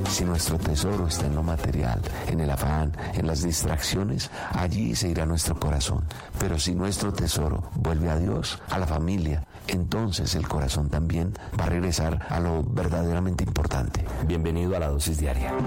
Si nuestro tesoro está en lo material, en el afán, en las distracciones, allí se irá nuestro corazón. Pero si nuestro tesoro vuelve a Dios, a la familia, entonces el corazón también va a regresar a lo verdaderamente importante. Bienvenido a la dosis diaria.